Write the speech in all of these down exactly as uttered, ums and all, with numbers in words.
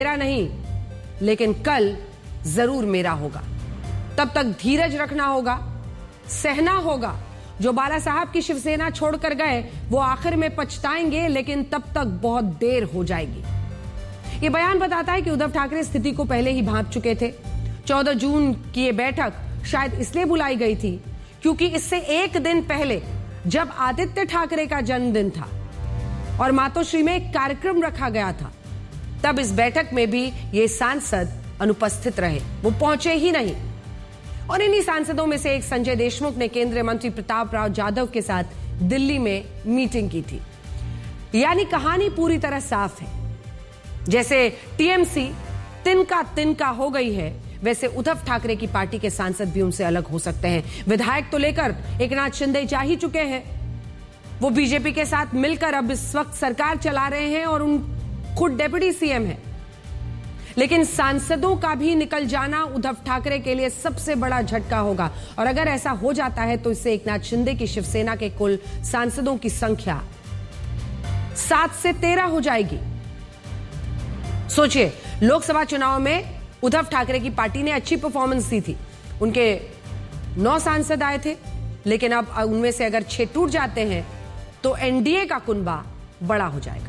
मेरा नहीं, लेकिन कल जरूर मेरा होगा। तब तक धीरज रखना होगा, सहना होगा। जो बाला साहब की शिवसेना छोड़कर गए वो आखिर में पछताएंगे, लेकिन तब तक बहुत देर हो जाएगी। ये बयान बताता है कि उद्धव ठाकरे स्थिति को पहले ही भांप चुके थे। चौदह जून की ये बैठक शायद इसलिए बुलाई गई थी क्योंकि इससे एक दिन पहले जब आदित्य ठाकरे का जन्मदिन था और मातोश्री में एक कार्यक्रम रखा गया था, तब इस बैठक में भी ये सांसद अनुपस्थित रहे, वो पहुंचे ही नहीं। और इन्हीं सांसदों में से एक संजय देशमुख ने केंद्रीय मंत्री प्रताप राव जाधव के साथ दिल्ली में मीटिंग की थी। यानी कहानी पूरी तरह साफ है। जैसे टीएमसी तिनका तिनका हो गई है, वैसे उद्धव ठाकरे की पार्टी के सांसद भी उनसे अलग हो सकते हैं। विधायक तो लेकर एकनाथ शिंदे जा ही चुके हैं। वो बीजेपी के साथ मिलकर अब इस वक्त सरकार चला रहे हैं और उन खुद डेप्यूटी सीएम हैं। लेकिन सांसदों का भी निकल जाना उद्धव ठाकरे के लिए सबसे बड़ा झटका होगा। और अगर ऐसा हो जाता है तो इससे एकनाथ शिंदे की शिवसेना के कुल सांसदों की संख्या सात से तेरह हो जाएगी। सोचिए, लोकसभा चुनाव में उद्धव ठाकरे की पार्टी ने अच्छी परफॉर्मेंस दी थी, उनके नौ सांसद आए थे, लेकिन अब उनमें से अगर छह टूट जाते हैं तो एनडीए का कुनबा बड़ा हो जाएगा।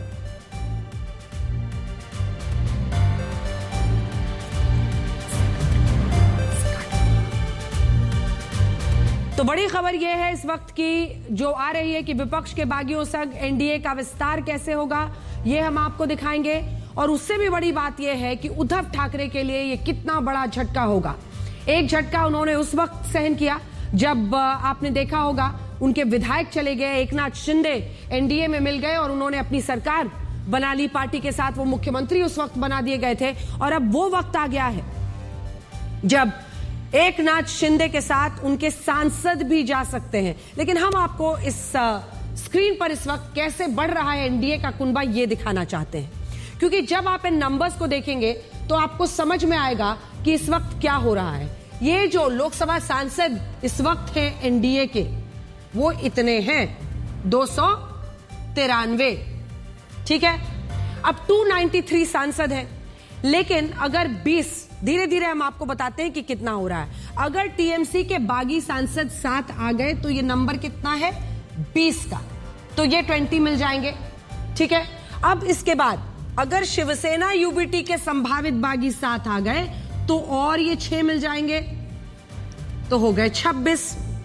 तो बड़ी खबर यह है इस वक्त की जो आ रही है कि विपक्ष के बागियों संग एनडीए का विस्तार कैसे होगा, यह हम आपको दिखाएंगे। और उससे भी बड़ी बात यह है कि उद्धव ठाकरे के लिए यह कितना बड़ा झटका होगा। एक झटका उन्होंने उस वक्त सहन किया जब आपने देखा होगा उनके विधायक चले गए, एकनाथ शिंदे एनडीए में मिल गए और उन्होंने अपनी सरकार बना ली पार्टी के साथ। वो मुख्यमंत्री उस वक्त बना दिए गए थे। और अब वो वक्त आ गया है जब एकनाथ शिंदे के साथ उनके सांसद भी जा सकते हैं। लेकिन हम आपको इस स्क्रीन पर इस वक्त कैसे बढ़ रहा है एनडीए का कुनबा ये दिखाना चाहते हैं, क्योंकि जब आप इन नंबर्स को देखेंगे तो आपको समझ में आएगा कि इस वक्त क्या हो रहा है। ये जो लोकसभा सांसद इस वक्त हैं एनडीए के, वो इतने हैं दो सौ तिरानवे। ठीक है, अब दो सौ तिरानवे सांसद हैं, लेकिन अगर बीस, धीरे धीरे हम आपको बताते हैं कि कितना हो रहा है। अगर टीएमसी के बागी सांसद सात आ गए तो ये नंबर कितना है, बीस का, तो ये बीस मिल जाएंगे। ठीक है, अब इसके बाद अगर शिवसेना यूबीटी के संभावित बागी सात आ गए तो और ये छह मिल जाएंगे, तो हो गए छब्बीस।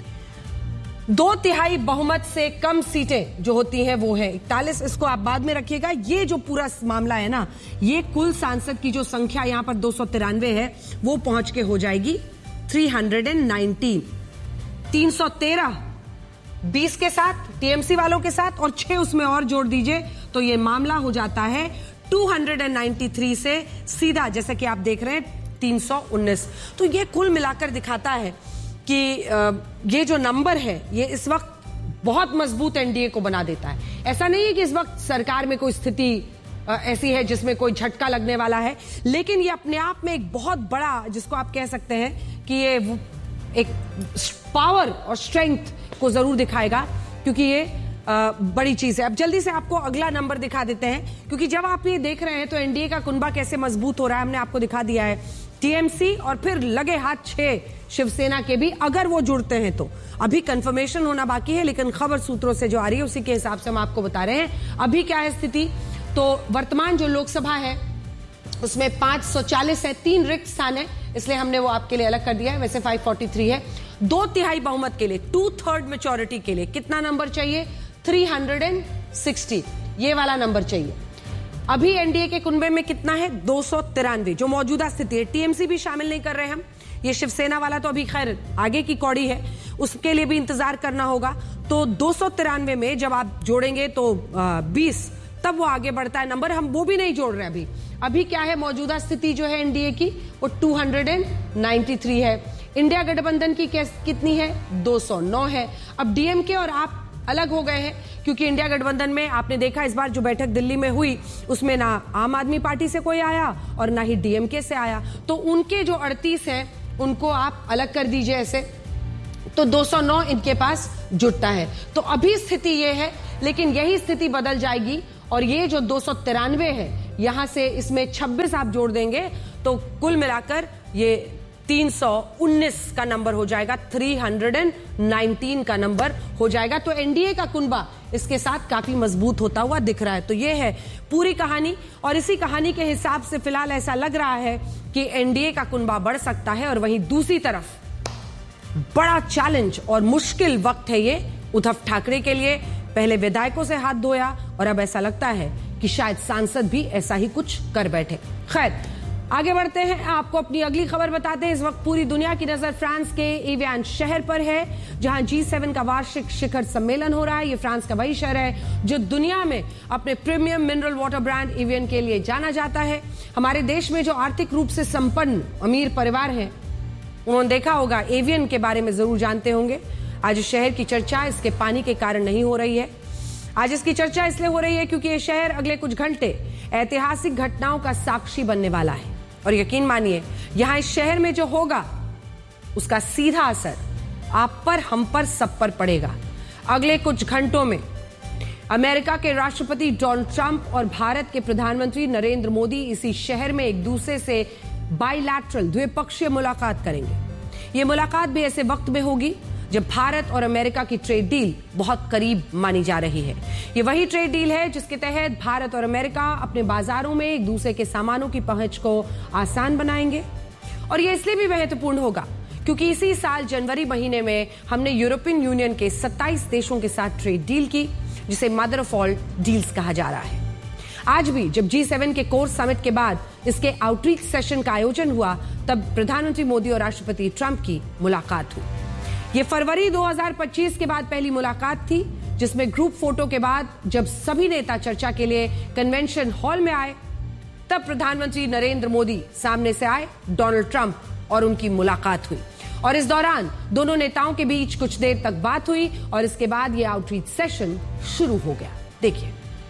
दो तिहाई बहुमत से कम सीटें जो होती हैं वो है इकतालीस। इसको आप बाद में रखिएगा। ये जो पूरा मामला है ना, ये कुल सांसद की जो संख्या यहां पर दो सौ तिरानवे है वो पहुंच के हो जाएगी तीन सौ उन्नीस। तीन सौ तेरह बीस के साथ, टीएमसी वालों के साथ, और छह उसमें और जोड़ दीजिए तो ये मामला हो जाता है दो सौ तिरानवे से सीधा, जैसे कि आप देख रहे हैं, तीन सौ उन्नीस। तो ये कुल मिलाकर दिखाता है कि ये जो नंबर है ये इस वक्त बहुत मजबूत एनडीए को बना देता है। ऐसा नहीं है कि इस वक्त सरकार में कोई स्थिति ऐसी है जिसमें कोई झटका लगने वाला है, लेकिन ये अपने आप में एक बहुत बड़ा, जिसको आप कह सकते हैं कि ये एक पावर और स्ट्रेंथ को जरूर दिखाएगा, क्योंकि ये आ, बड़ी चीज है। अब जल्दी से आपको अगला नंबर दिखा देते हैं, क्योंकि जब आप ये देख रहे हैं तो एनडीए का कुनबा कैसे मजबूत हो रहा है हमने आपको दिखा दिया है। टीएमसी और फिर लगे हाथ छह शिवसेना के भी, अगर वो जुड़ते हैं तो। अभी कंफर्मेशन होना बाकी है, लेकिन खबर सूत्रों से जो आ रही है उसी के हिसाब से हम आपको बता रहे हैं अभी क्या है स्थिति। तो वर्तमान जो लोकसभा है उसमें पांच सौ चालीस है, तीन रिक्त स्थान है, इसलिए हमने वो आपके लिए अलग कर दिया है। वैसे पाँच सौ तैंतालीस है। दो तिहाई बहुमत के लिए, टू थर्ड मेजॉरिटी के लिए कितना नंबर चाहिए, तीन सौ साठ, ये वाला नंबर चाहिए। अभी एनडीए के कुनबे में कितना है, दो सौ तिरानवे, जो मौजूदा स्थिति है। टीएमसी भी शामिल नहीं कर रहे हम, ये शिवसेना वाला तो अभी खैर आगे की कौड़ी है, उसके लिए भी इंतजार करना होगा। तो दो सौ तिरानवे में जब आप जोड़ेंगे तो बीस, तब वो आगे बढ़ता है नंबर। हम वो भी नहीं जोड़ रहे अभी। अभी क्या है मौजूदा स्थिति जो है एनडीए की, वो दो सौ तिरानवे है। इंडिया गठबंधन की कितनी है, दो सौ नौ है। अब डीएमके और आप अलग हो गए हैं, क्योंकि इंडिया गठबंधन में आपने देखा इस बार जो बैठक दिल्ली में हुई उसमें ना आम आदमी पार्टी से कोई आया और ना ही डीएमके से आया। तो उनके जो अड़तीस हैं उनको आप अलग कर दीजिए ऐसे, तो दो सौ नौ इनके पास जुटता है। तो अभी स्थिति ये है, लेकिन यही स्थिति बदल जाएगी और ये जो दो सौ तिरानवे है यहां से इसमें छब्बीस आप जोड़ देंगे तो कुल मिलाकर ये तीन सौ उन्नीस का नंबर हो जाएगा, तीन सौ उन्नीस का नंबर हो जाएगा। तो एनडीए का कुनबा इसके साथ काफी मजबूत होता हुआ दिख रहा है। तो ये है पूरी कहानी, और इसी कहानी के हिसाब से फिलहाल ऐसा लग रहा है कि एनडीए का कुनबा बढ़ सकता है। और वहीं दूसरी तरफ बड़ा चैलेंज और मुश्किल वक्त है ये उद्धव ठाकरे के लिए। पहले विधायकों से हाथ धोया और अब ऐसा लगता है कि शायद सांसद भी ऐसा ही कुछ कर बैठे। खैर, आगे बढ़ते हैं, आपको अपनी अगली खबर बताते हैं। इस वक्त पूरी दुनिया की नजर फ्रांस के एवियन शहर पर है, जहां जी सेवन का वार्षिक शिखर सम्मेलन हो रहा है। ये फ्रांस का वही शहर है जो दुनिया में अपने premium mineral water brand avian के लिए जाना जाता है। हमारे देश में जो आर्थिक रूप से संपन्न अमीर परिवार हैं, उन्होंने देखा होगा, एवियन के बारे में जरूर जानते होंगे। आज शहर की चर्चा इसके पानी के कारण नहीं हो रही है। आज इसकी चर्चा इसलिए हो रही है क्योंकि ये शहर अगले कुछ घंटे ऐतिहासिक घटनाओं का साक्षी बनने वाला है। और यकीन मानिए, यहां इस शहर में जो होगा उसका सीधा असर आप पर, हम पर, सब पर पड़ेगा। अगले कुछ घंटों में अमेरिका के राष्ट्रपति डोनाल्ड ट्रंप और भारत के प्रधानमंत्री नरेंद्र मोदी इसी शहर में एक दूसरे से बाइलैटरल द्विपक्षीय मुलाकात करेंगे। ये मुलाकात भी ऐसे वक्त में होगी जब भारत और अमेरिका की ट्रेड डील बहुत करीब मानी जा रही है। ये वही ट्रेड डील है जिसके तहत भारत और अमेरिका अपने बाजारों में एक दूसरे के सामानों की पहुंच को आसान बनाएंगे। और ये इसलिए भी महत्वपूर्ण होगा क्योंकि इसी साल जनवरी महीने में हमने यूरोपियन यूनियन के सत्ताईस देशों के साथ ट्रेड डील की, जिसे मदर ऑफ ऑल डील्स कहा जा रहा है। आज भी जब जी सेवन के कोर समिट के बाद इसके आउटरीच सेशन का आयोजन हुआ, तब प्रधानमंत्री मोदी और राष्ट्रपति ट्रंप की मुलाकात हुई। ये फरवरी दो हज़ार पच्चीस के बाद पहली मुलाकात थी, जिसमें ग्रुप फोटो के बाद जब सभी नेता चर्चा के लिए कन्वेंशन हॉल में आए, तब प्रधानमंत्री नरेंद्र मोदी सामने से आए, डोनाल्ड ट्रंप और उनकी मुलाकात हुई। और इस दौरान दोनों नेताओं के बीच कुछ देर तक बात हुई और इसके बाद ये आउटरीच सेशन शुरू हो गया। देखिए।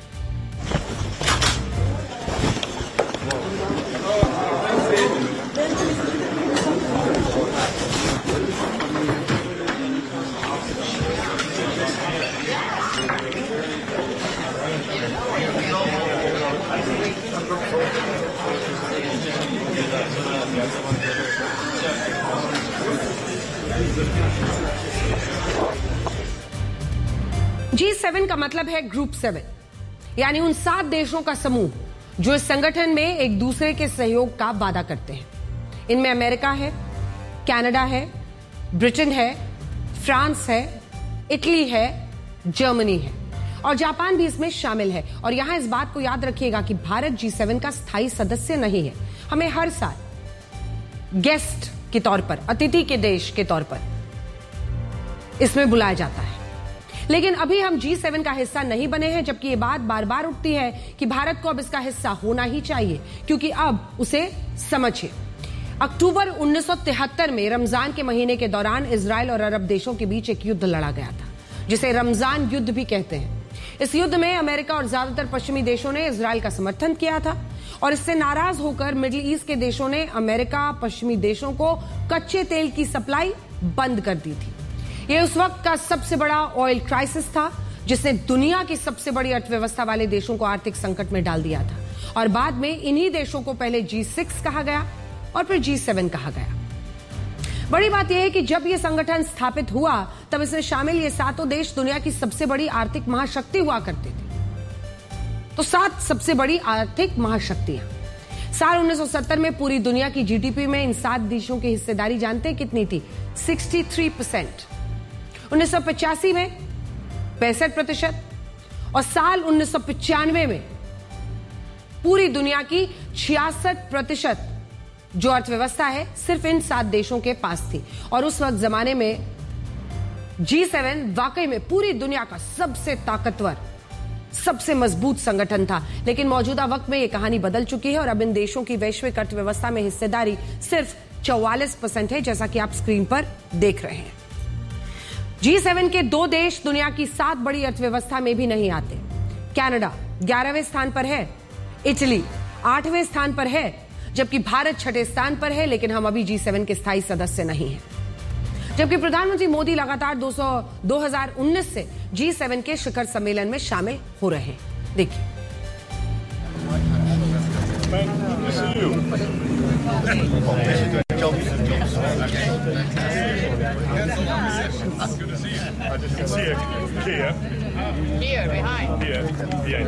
जी सेवन का मतलब है ग्रुप सेवन, यानी उन सात देशों का समूह जो इस संगठन में एक दूसरे के सहयोग का वादा करते हैं। इनमें अमेरिका है, कनाडा है, ब्रिटेन है, फ्रांस है, इटली है, जर्मनी है और जापान भी इसमें शामिल है। और यहां इस बात को याद रखिएगा कि भारत जी सेवन का स्थायी सदस्य नहीं है। हमें हर साल गेस्ट के तौर पर, अतिथि के देश के तौर पर इसमें बुलाया जाता है, लेकिन अभी हम जी सेवन का हिस्सा नहीं बने हैं। जबकि ये बात बार बार उठती है कि भारत को अब इसका हिस्सा होना ही चाहिए, क्योंकि अब उसे समझिए। अक्टूबर उन्नीस सौ तिहत्तर में रमजान के महीने के दौरान इजराइल और अरब देशों के बीच एक युद्ध लड़ा गया था, जिसे रमजान युद्ध भी कहते हैं। इस युद्ध में अमेरिका और ज्यादातर पश्चिमी देशों ने इजराइल का समर्थन किया था और इससे नाराज होकर मिडिल ईस्ट के देशों ने अमेरिका, पश्चिमी देशों को कच्चे तेल की सप्लाई बंद कर दी थी। यह उस वक्त का सबसे बड़ा ऑयल क्राइसिस था, जिसने दुनिया की सबसे बड़ी अर्थव्यवस्था वाले देशों को आर्थिक संकट में डाल दिया था। और बाद में इन्हीं देशों को पहले जी सिक्स कहा गया और फिर जी सेवन कहा गया। बड़ी बात यह है कि जब यह संगठन स्थापित हुआ, तब इसमें शामिल ये सातों देश दुनिया की सबसे बड़ी आर्थिक महाशक्ति हुआ करते थे। तो सात सबसे बड़ी आर्थिक महाशक्तियां। साल उन्नीस सौ सत्तर में पूरी दुनिया की जीडीपी में इन सात देशों की हिस्सेदारी जानते हैं कितनी थी? तिरसठ परसेंट। उन्नीस सौ पचासी में पैंसठ प्रतिशत और साल उन्नीस सौ पचानवे में पूरी दुनिया की छियासठ प्रतिशत जो अर्थव्यवस्था है सिर्फ इन सात देशों के पास थी। और उस वक्त जमाने में जी सेवन वाकई में पूरी दुनिया का सबसे ताकतवर, सबसे मजबूत संगठन था। लेकिन मौजूदा वक्त में यह कहानी बदल चुकी है और अब इन देशों की वैश्विक अर्थव्यवस्था में हिस्सेदारी सिर्फ चौवालीस परसेंट है, जैसा कि आप स्क्रीन पर देख रहे हैं। जी सेवन के दो देश दुनिया की सात बड़ी अर्थव्यवस्था में भी नहीं आते। कनाडा ग्यारहवें स्थान पर है, इटली आठवें स्थान पर है, जबकि भारत छठे स्थान पर है। लेकिन हम अभी जी सेवन के स्थायी सदस्य नहीं हैं। जबकि प्रधानमंत्री मोदी लगातार दो हज़ार उन्नीस से जी सेवन के शिखर सम्मेलन में शामिल हो रहे हैं। देखिए। you. Good to see you. I just can see it here. Here, behind. Here, behind.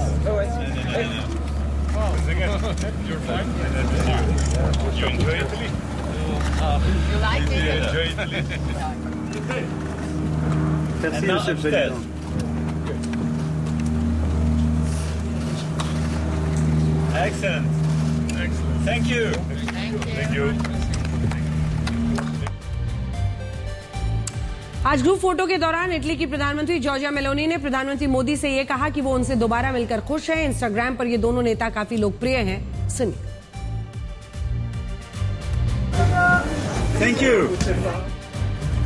You're fine. You enjoy Italy? You like You it? enjoy Italy? Merci, now Monsieur le upstairs. Président. Excellent. Excellent. Thank you. Thank you. आज group photo के दौरान Italy की प्रधानमंत्री Giorgia Meloni ने प्रधानमंत्री मोदी से यह कहा कि वो उनसे दोबारा मिलकर खुश हैं। इंस्टाग्राम पर ये दोनों नेता काफी लोकप्रिय हैं। सुनिए। Thank you.